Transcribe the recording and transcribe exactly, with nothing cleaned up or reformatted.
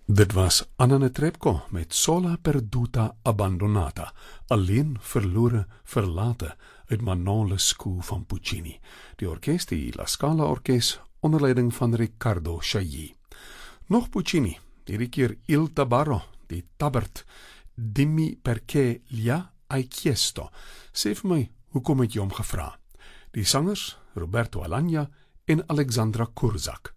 Dit was Anna Netrebko met Sola Perduta Abbandonata, alleen verlore verlate uit Manole School van Puccini. Die orkest, die La Scala Orkest, onder leiding van Riccardo Chailly. Nog Puccini, hierdie keer Il Tabarro, die Tabbert, Dimmi perché gli hai chiesto. Sê vir my, hoekom het jy hom gevra? Die sangers, Roberto Alagna en Alexandra Kurzak.